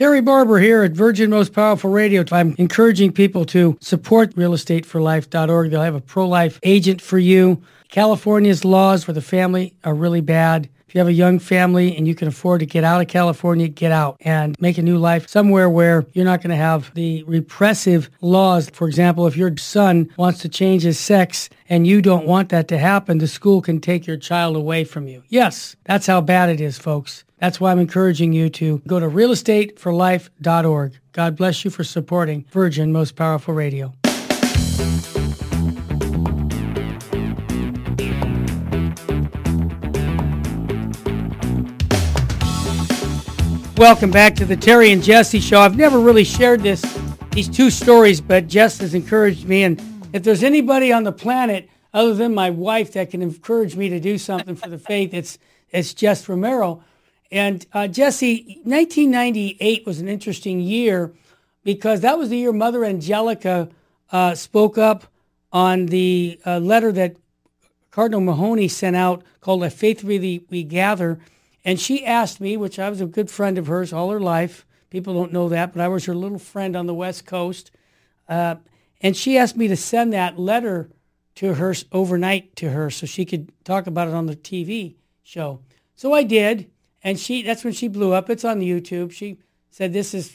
Terry Barber here at Virgin Most Powerful Radio. I'm encouraging people to support realestateforlife.org. They'll have a pro-life agent for you. California's laws for the family are really bad. If you have a young family and you can afford to get out of California, get out and make a new life somewhere where you're not going to have the repressive laws. For example, if your son wants to change his sex and you don't want that to happen, the school can take your child away from you. Yes, that's how bad it is, folks. That's why I'm encouraging you to go to realestateforlife.org. God bless you for supporting Virgin Most Powerful Radio. Welcome back to the Terry and Jesse Show. I've never really shared these two stories, but Jess has encouraged me. And if there's anybody on the planet other than my wife that can encourage me to do something for the faith, it's Jess Romero. And Jesse, 1998 was an interesting year because that was the year Mother Angelica spoke up on the letter that Cardinal Mahoney sent out called A Faith Really We Gather. And she asked me, which I was a good friend of hers all her life. People don't know that, but I was her little friend on the West Coast. And she asked me to send that letter to her overnight to her so she could talk about it on the TV show. So I did. And that's when she blew up. It's on the YouTube. She said, this is,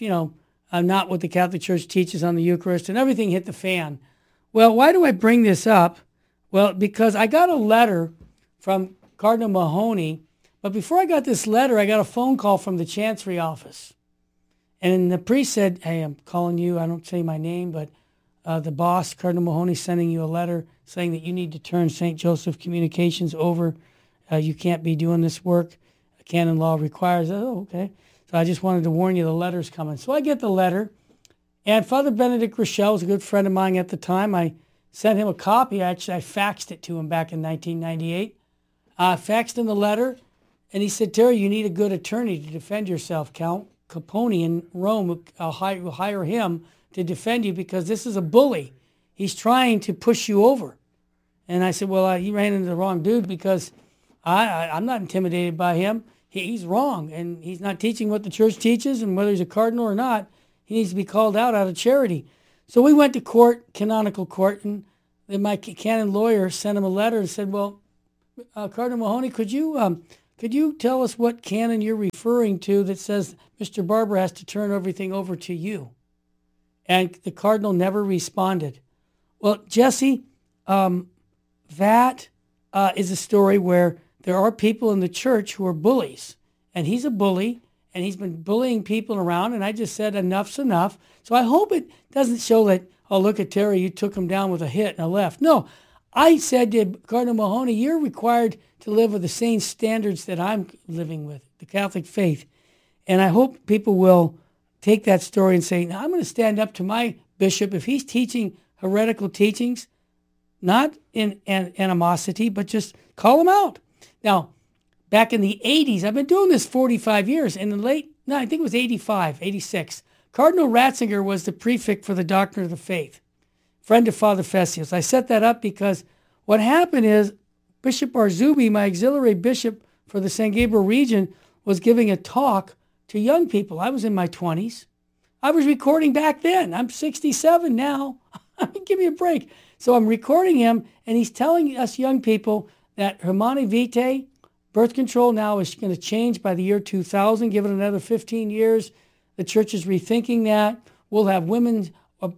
not what the Catholic Church teaches on the Eucharist, and everything hit the fan. Well, why do I bring this up? Well, because I got a letter from Cardinal Mahoney, but before I got this letter, I got a phone call from the Chancery office. And the priest said, hey, I'm calling you. I don't say my name, but the boss, Cardinal Mahoney, sending you a letter saying that you need to turn St. Joseph Communications over. You can't be doing this work. Canon law requires. Oh, okay. So I just wanted to warn you the letter's coming. So I get the letter, and Father Benedict Rochelle was a good friend of mine at the time. I sent him a copy. Actually, I faxed it to him back in 1998. I faxed him the letter, and he said, Terry, you need a good attorney to defend yourself. Count Capone in Rome will hire him to defend you because this is a bully. He's trying to push you over. And I said, well, he ran into the wrong dude because I'm not intimidated by him. He's wrong, and he's not teaching what the church teaches, and whether he's a cardinal or not, he needs to be called out of charity. So we went to court, canonical court, and then my canon lawyer sent him a letter and said, well, Cardinal Mahoney, could you tell us what canon you're referring to that says Mr. Barber has to turn everything over to you? And the cardinal never responded. Well, Jesse, that is a story where there are people in the church who are bullies, and he's a bully, and he's been bullying people around, and I just said enough's enough. So I hope it doesn't show that, oh, look at Terry, you took him down with a hit and a left. No, I said to Cardinal Mahoney, you're required to live with the same standards that I'm living with, the Catholic faith. And I hope people will take that story and say, now I'm going to stand up to my bishop. If he's teaching heretical teachings, not in animosity, but just call him out. Now, back in the 80s, I've been doing this 45 years. In the I think it was 85, 86. Cardinal Ratzinger was the prefect for the Doctrine of the Faith, friend of Father Fessius. I set that up because what happened is Bishop Arzubi, my auxiliary bishop for the San Gabriel region, was giving a talk to young people. I was in my 20s. I was recording back then. I'm 67 now. Give me a break. So I'm recording him, and he's telling us young people that Humanae Vitae, birth control now is going to change by the year 2000. Give it another 15 years. The church is rethinking that. We'll have women's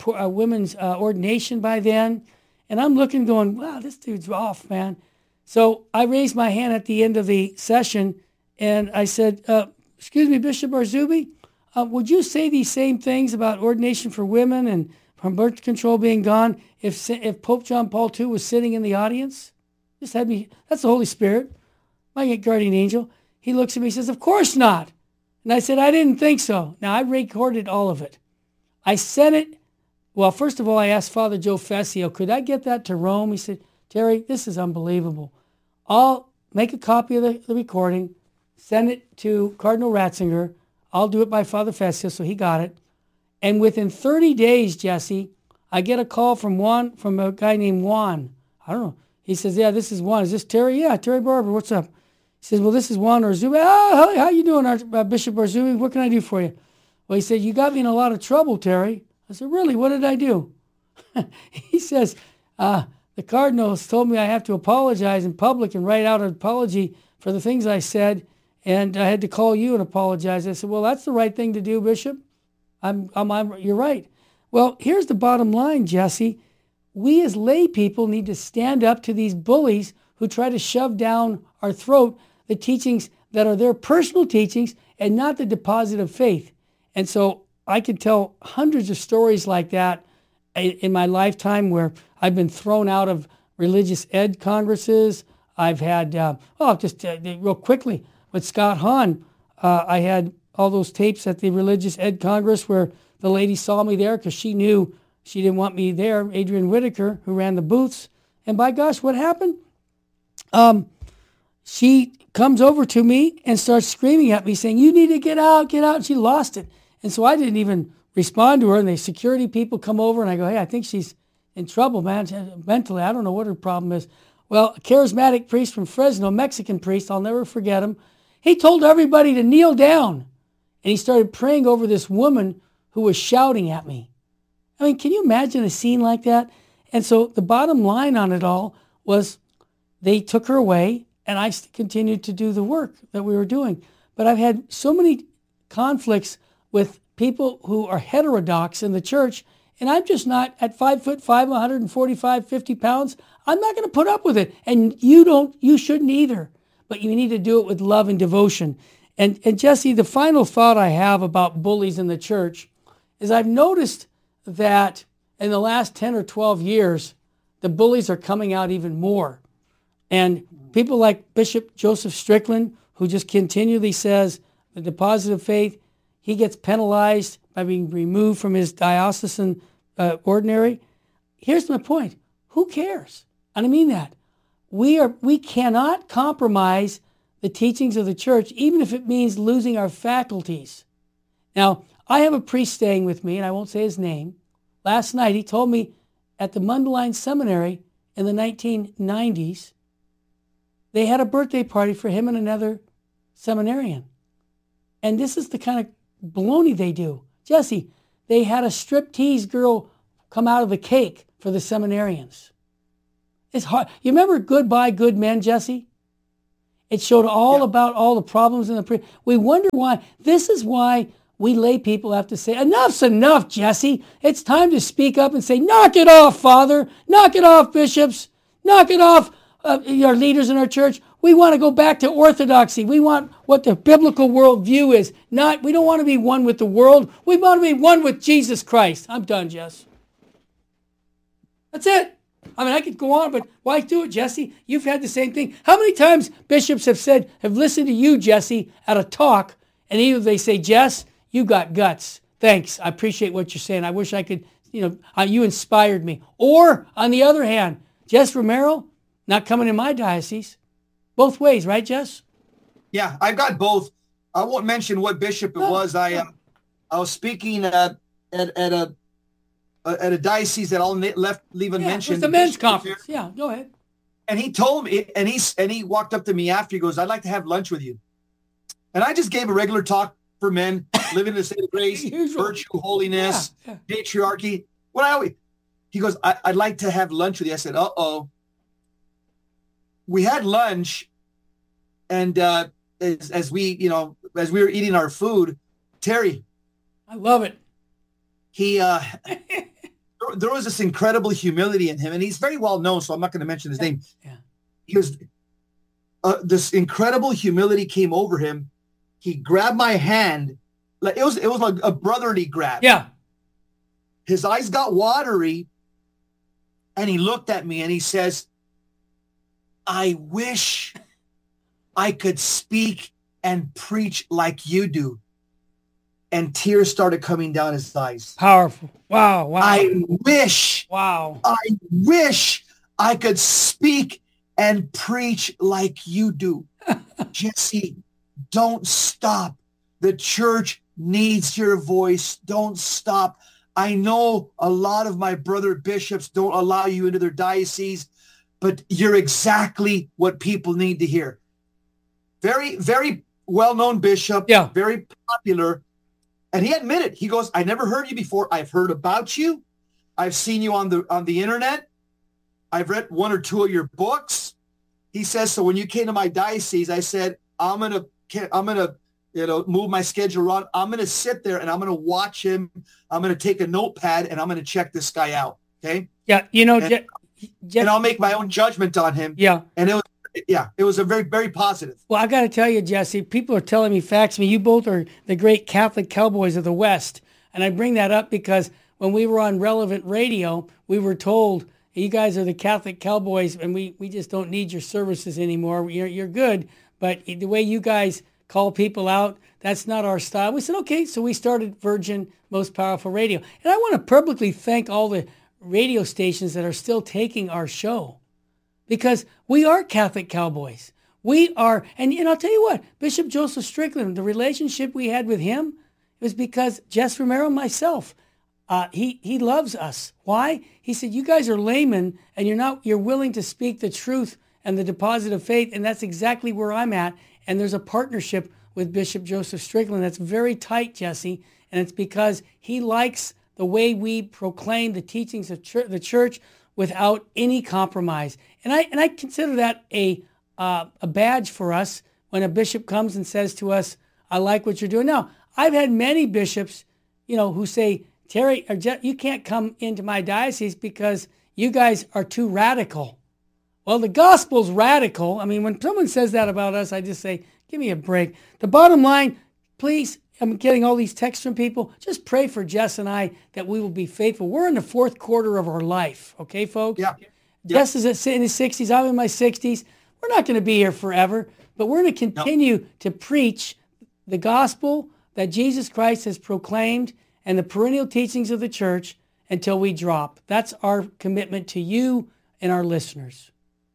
ordination by then. And I'm looking going, wow, this dude's off, man. So I raised my hand at the end of the session, and I said, excuse me, Bishop Arzubi, would you say these same things about ordination for women and from birth control being gone if Pope John Paul II was sitting in the audience? Just had me, that's the Holy Spirit, my guardian angel. He looks at me and says, of course not. And I said, I didn't think so. Now, I recorded all of it. I sent it. Well, first of all, I asked Father Joe Fessio, could I get that to Rome? He said, Terry, this is unbelievable. I'll make a copy of the recording, send it to Cardinal Ratzinger. I'll do it by Father Fessio, so he got it. And within 30 days, Jesse, I get a call from a guy named Juan. I don't know. He says, yeah, this is Juan. Is this Terry? Yeah, Terry Barber. What's up? He says, well, this is Juan Arzubi. Oh, how you doing, Bishop Arzubi? What can I do for you? Well, he said, you got me in a lot of trouble, Terry. I said, really? What did I do? He says, the cardinals told me I have to apologize in public and write out an apology for the things I said, and I had to call you and apologize. I said, well, that's the right thing to do, Bishop. You're right. Well, here's the bottom line, Jesse. We as lay people need to stand up to these bullies who try to shove down our throat the teachings that are their personal teachings and not the deposit of faith. And so I could tell hundreds of stories like that in my lifetime where I've been thrown out of religious ed congresses. I've had, real quickly, with Scott Hahn, I had all those tapes at the Religious Ed Congress where the lady saw me there because she knew she didn't want me there, Adrian Whitaker, who ran the booths. And by gosh, what happened? She comes over to me and starts screaming at me saying, you need to get out, get out. And she lost it. And so I didn't even respond to her. And the security people come over and I go, hey, I think she's in trouble, man. Mentally, I don't know what her problem is. Well, a charismatic priest from Fresno, Mexican priest, I'll never forget him. He told everybody to kneel down. And he started praying over this woman who was shouting at me. I mean, can you imagine a scene like that? And so the bottom line on it all was they took her away and I continued to do the work that we were doing. But I've had so many conflicts with people who are heterodox in the church, and I'm just not at 5'5", 145, 50 pounds. I'm not going to put up with it. And you shouldn't either. But you need to do it with love and devotion. And Jesse, the final thought I have about bullies in the church is I've noticed that in the last 10 or 12 years, the bullies are coming out even more. And people like Bishop Joseph Strickland, who just continually says the deposit of faith, he gets penalized by being removed from his diocesan ordinary. Here's my point. Who cares? And I mean that. We cannot compromise the teachings of the church, even if it means losing our faculties. Now, I have a priest staying with me, and I won't say his name. Last night, he told me at the Mundelein Seminary in the 1990s, they had a birthday party for him and another seminarian. And this is the kind of baloney they do. Jesse, they had a striptease girl come out of the cake for the seminarians. It's hard. You remember Goodbye Good Men, Jesse? It showed all about all the problems in the we wonder why. This is why we lay people have to say, enough's enough, Jesse. It's time to speak up and say, knock it off, Father. Knock it off, bishops. Knock it off, our leaders in our church. We want to go back to orthodoxy. We want what the biblical worldview is. We don't want to be one with the world. We want to be one with Jesus Christ. I'm done, Jess. That's it. I mean, I could go on, but why do it, Jesse? You've had the same thing. How many times bishops have listened to you, Jesse, at a talk, and either they say, Jess, you got guts. Thanks. I appreciate what you're saying. I wish I could, you inspired me. Or, on the other hand, Jess Romero, not coming in my diocese. Both ways, right, Jess? Yeah, I've got both. I won't mention what bishop it was. I was speaking at a diocese that I'll leave unmentioned. It was the men's conference. Yeah, go ahead. And he told me, and he walked up to me after. He goes, "I'd like to have lunch with you." And I just gave a regular talk for men living in the state of grace, virtue, holiness, patriarchy. He goes, I'd like to have lunch with you. I said, uh-oh. We had lunch, and as we were eating our food, Terry, I love it. He there was this incredible humility in him, and he's very well known, so I'm not going to mention his name. Yeah. He was this incredible humility came over him. He grabbed my hand, like it was like a brotherly grab. Yeah. His eyes got watery, and he looked at me and he says, I wish I could speak and preach like you do. And tears started coming down his eyes. Powerful. Wow. I wish I could speak and preach like you do. Jesse, don't stop. The church needs your voice. Don't stop. I know a lot of my brother bishops don't allow you into their diocese, but you're exactly what people need to hear. Very, very well-known bishop, very popular. And he admitted, he goes, I never heard you before. I've heard about you. I've seen you on the internet. I've read one or two of your books. He says, so when you came to my diocese, I said, I'm gonna move my schedule around. I'm gonna sit there and I'm gonna watch him. I'm gonna take a notepad and I'm gonna check this guy out. Okay. Yeah. And I'll make my own judgment on him. Yeah. And it was a very, very positive. Well, I got to tell you, Jesse, people are telling me, fax me, you both are the great Catholic cowboys of the West. And I bring that up because when we were on Relevant Radio, we were told, you guys are the Catholic cowboys and we just don't need your services anymore. You're good. But the way you guys call people out, that's not our style. We said, okay. So we started Virgin Most Powerful Radio. And I want to publicly thank all the radio stations that are still taking our show, because we are Catholic cowboys. We are, and I'll tell you what, Bishop Joseph Strickland, the relationship we had with him was because Jess Romero and myself, he loves us. Why? He said, you guys are laymen and you're willing to speak the truth and the deposit of faith. And that's exactly where I'm at. And there's a partnership with Bishop Joseph Strickland that's very tight, Jesse. And it's because he likes the way we proclaim the teachings of the church without any compromise. And I consider that a badge for us when a bishop comes and says to us, I like what you're doing. Now, I've had many bishops, who say, Terry, you can't come into my diocese because you guys are too radical. Well, the gospel's radical. I mean, when someone says that about us, I just say, give me a break. The bottom line, please, I'm getting all these texts from people. Just pray for Jess and I that we will be faithful. We're in the fourth quarter of our life. Okay, folks? Yeah. Jess is in his 60s. I'm in my 60s. We're not going to be here forever, but we're going to continue to preach the gospel that Jesus Christ has proclaimed and the perennial teachings of the church until we drop. That's our commitment to you and our listeners.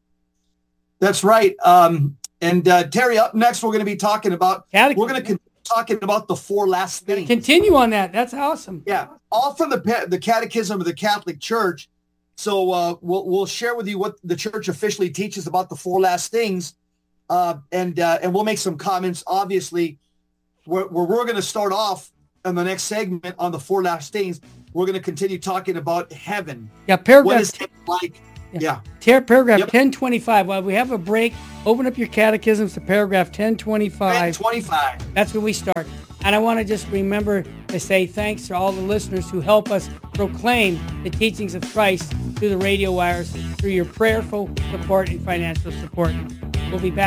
That's right. And Terry, up next, we're going to be talking about, talking about the four last things. Continue on that. That's awesome. Yeah, all from the Catechism of the Catholic Church. So we'll share with you what the church officially teaches about the four last things, and we'll make some comments. Obviously, where we're going to start off in the next segment on the four last things, we're going to continue talking about heaven. Yeah, paragraph. What is heaven like? Yeah. Paragraph 1025. While we have a break, open up your catechisms to paragraph 1025. 1025. That's where we start. And I want to just remember to say thanks to all the listeners who help us proclaim the teachings of Christ through the radio wires, through your prayerful support and financial support. We'll be back.